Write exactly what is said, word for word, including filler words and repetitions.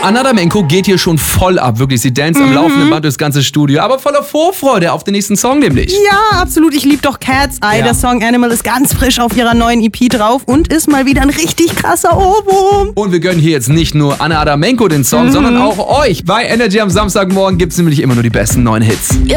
Anna Damenko geht hier schon voll ab, wirklich. Sie dance am Mhm. laufenden Band durchs ganze Studio, aber voller Vorfreude auf den nächsten Song nämlich. Ja, absolut. Ich liebe doch Cat's Eye. Ja. Der Song Animal ist ganz frisch auf ihrer neuen E P drauf und ist mal wieder ein richtig krasser Ohrwurm. Und wir gönnen hier jetzt nicht nur Anna Damenko den Song, Mhm. sondern auch euch. Bei Energy am Samstagmorgen gibt's nämlich immer nur die besten neuen Hits.